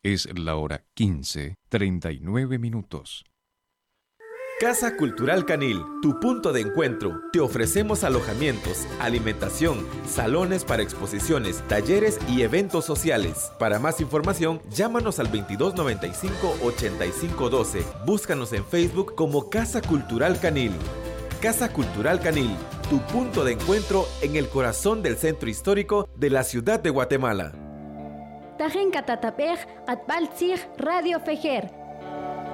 Es la hora 15:39. Casa Cultural Canil, tu punto de encuentro. Te ofrecemos alojamientos, alimentación, salones para exposiciones, talleres y eventos sociales. Para más información, llámanos al 2295-8512. Búscanos en Facebook como Casa Cultural Canil. Casa Cultural Canil, tu punto de encuentro en el corazón del centro histórico de la ciudad de Guatemala. Tajen Catatapej, Atbaltzig, Radio Fejer.